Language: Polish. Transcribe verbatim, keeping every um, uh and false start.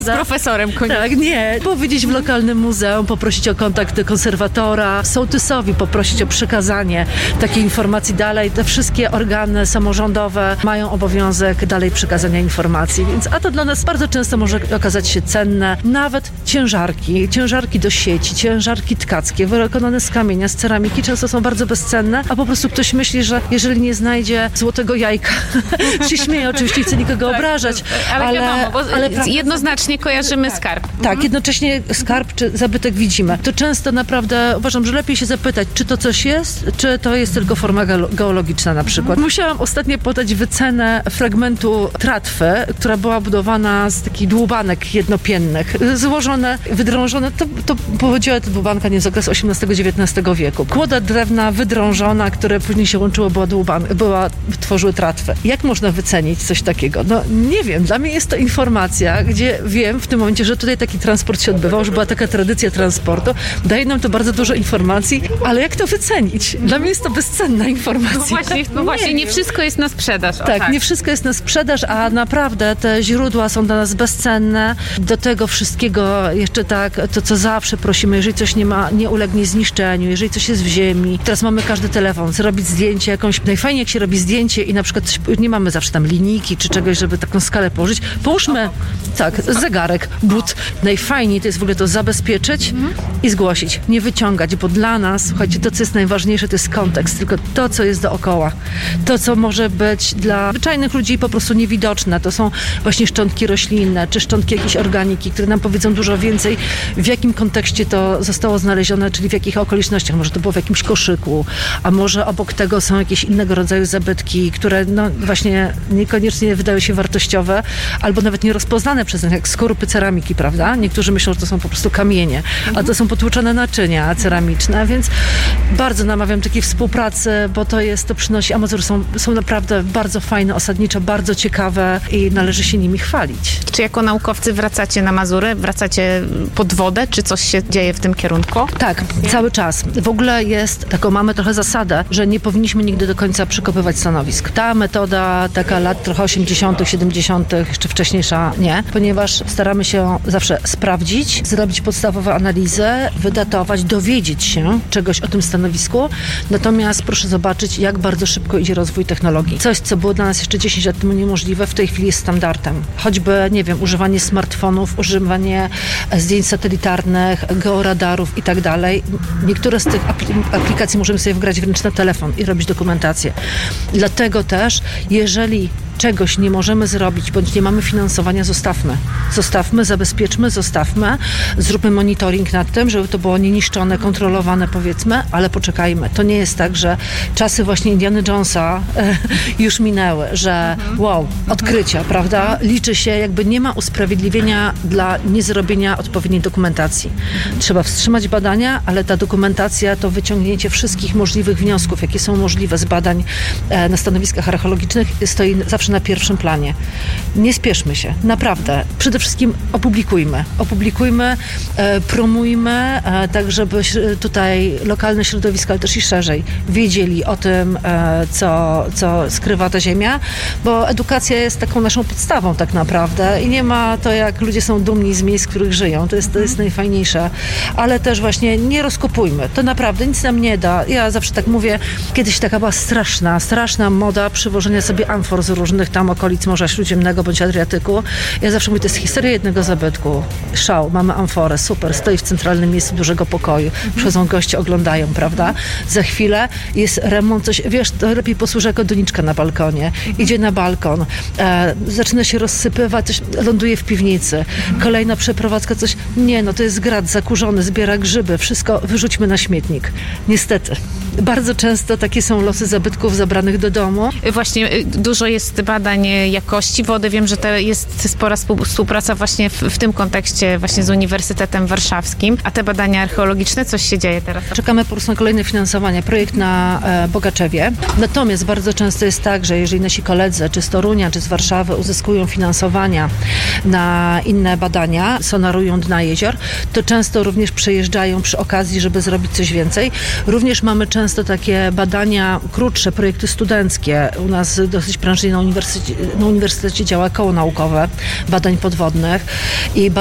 Z profesorem koniecznie. Tak, nie. Powiedzieć w lokalnym muzeum, poprosić o kontakt do konserwatora, sołtysowi poprosić o przekazanie takiej informacji dalej. Te wszystkie organy samorządowe mają obowiązek dalej przekazania informacji, więc a to dla nas bardzo często może okazać się cenne. Nawet ciężarki, ciężarki do sieci, ciężarki tkackie, wykonane z kamienia, z ceramiki, często są bardzo bezcenne, a po prostu ktoś myśli, że jeżeli nie znajdzie złotego jajka, się śmieje, oczywiście chcę nikogo tak, obrażać, ale, ale, wiadomo, bo ale jednoznacznie kojarzymy tak, skarb. Tak, jednocześnie skarb czy zabytek widzimy. To często naprawdę uważam, że lepiej się zapytać, czy to coś jest, czy to jest tylko forma geologiczna na przykład. Musiałam ostatnio podać wycenę fragmentu tratwy, która była budowana z takich dłubanek jednopiennych, złożone, wydrążone, to, to pochodziła ta dłubanka nie z okresu osiemnastego dziewiętnastego wieku. Kłoda drewna wydrążona, które później się łączyło, była dłuban, była, tworzyły tratwę. Jak można wycenić coś takiego? No nie wiem, dla mnie jest to informacja, gdzie wiem w tym momencie, że tutaj taki transport się odbywał, że była taka tradycja transportu. Daje nam to bardzo dużo informacji, ale jak to wycenić? Dla mnie jest to bezcenna informacja. No właśnie, no właśnie nie, nie wszystko jest na sprzedaż. Tak, tak, nie wszystko jest na sprzedaż, a naprawdę te źródła są dla nas bezcenne. Do tego wszystkiego jeszcze tak, to co zawsze prosimy, jeżeli coś nie ma, nie ulegnie zniszczeniu, jeżeli coś jest w ziemi. Teraz mamy każdy telefon, zrobić zdjęcie jakąś, najfajniej jak się robi zdjęcie i na przykład coś, nie mamy zawsze tam linijki czy czegoś, żeby taką skalę położyć. Połóżmy, tak, zegarek, but. Najfajniej to jest w ogóle to zabezpieczyć mhm. i zgłosić. Nie wyciągać, bo dla nas, słuchajcie, to co jest najważniejsze, to jest kontekst, tylko to, co jest dookoła. To, co może być dla zwyczajnych ludzi po prostu niewidoczne. To są właśnie szczątki roślinne, czy szczątki jakiejś organiki, które nam powiedzą dużo więcej, w jakim kontekście to zostało znalezione, czyli w jakich okolicznościach. Może to było w jakimś koszyku, a może obok tego są jakieś innego rodzaju zabytki, które no właśnie niekoniecznie wydają się wartościowe, albo nawet nierozpoznane przez nas, jak skorupy ceramiki, prawda? Niektórzy myślą, że to są po prostu kamienie, a to są potłuczone naczynia ceramiczne, więc bardzo namawiam takiej współpracy, bo to jest, to przynosi, Amazory są, są naprawdę bardzo fajne, osadnicze, bardzo ciekawe i należy się nimi chwalić. Czy jako naukowcy wracacie na Mazury? Wracacie pod wodę? Czy coś się dzieje w tym kierunku? Tak, cały czas. W ogóle jest taką, mamy trochę zasadę, że nie powinniśmy nigdy do końca przekopywać stanowisk. Ta metoda taka lat trochę osiemdziesiątych, siedemdziesiątych, jeszcze wcześniejsza nie, ponieważ staramy się zawsze sprawdzić, zrobić podstawowe analizy, wydatować, dowiedzieć się czegoś o tym stanowisku. Natomiast proszę zobaczyć, jak bardzo szybko idzie rozwój technologii. Coś, co było dla nas jeszcze dziesięć lat temu niemożliwe, w tej chwili jest standardem. Choćby, nie wiem, używanie smartfonów, używanie zdjęć satelitarnych, georadarów i tak dalej. Niektóre z tych aplikacji możemy sobie wgrać wręcz na telefon i robić dokumentację. Dlatego też, jeżeli czegoś nie możemy zrobić, bądź nie mamy finansowania, zostawmy. Zostawmy, zabezpieczmy, zostawmy, zróbmy monitoring nad tym, żeby to było nieniszczone, kontrolowane, powiedzmy, ale poczekajmy. To nie jest tak, że czasy właśnie Indiana Jonesa e, już minęły, że wow, odkrycia, prawda? Liczy się, jakby nie ma usprawiedliwienia dla niezrobienia odpowiedniej dokumentacji. Trzeba wstrzymać badania, ale ta dokumentacja to wyciągnięcie wszystkich możliwych wniosków, jakie są możliwe z badań e, na stanowiskach archeologicznych, stoi zawsze na pierwszym planie. Nie spieszmy się, naprawdę. Przede wszystkim opublikujmy. Opublikujmy, e, promujmy, e, tak żeby tutaj lokalne środowiska, ale też i szerzej, wiedzieli o tym, e, co, co skrywa ta ziemia, bo edukacja jest taką naszą podstawą tak naprawdę i nie ma to, jak ludzie są dumni z miejsc, w których żyją. To jest, to jest najfajniejsze. Ale też właśnie nie rozkopujmy. To naprawdę nic nam nie da. Ja zawsze tak mówię, kiedyś taka była straszna, straszna moda przywożenia sobie amfor z różnych tam okolic Morza Śródziemnego bądź Adriatyku. Ja zawsze mówię, to jest historia jednego zabytku. Szał, mamy amforę, super, stoi w centralnym miejscu dużego pokoju. Przychodzą goście, oglądają, prawda? Za chwilę jest remont, coś, wiesz, to lepiej posłuży jako doniczka na balkonie. Idzie na balkon, e, zaczyna się rozsypywać, coś ląduje w piwnicy. Kolejna przeprowadzka, coś, nie, no to jest grat zakurzony, zbiera grzyby, wszystko wyrzućmy na śmietnik. Niestety. Bardzo często takie są losy zabytków zabranych do domu. Właśnie dużo jest badań jakości wody. Wiem, że to jest spora współpraca właśnie w, w tym kontekście właśnie z Uniwersytetem Warszawskim. A te badania archeologiczne, coś się dzieje teraz? Czekamy po prostu na kolejne finansowanie. Projekt na e, Bogaczewie. Natomiast bardzo często jest tak, że jeżeli nasi koledzy, czy z Torunia, czy z Warszawy uzyskują finansowania na inne badania, sonarują dna jezior, to często również przejeżdżają przy okazji, żeby zrobić coś więcej. Również mamy często takie badania krótsze, projekty studenckie. U nas dosyć prężnie na uniwersytecie, na uniwersytecie działa koło naukowe badań podwodnych i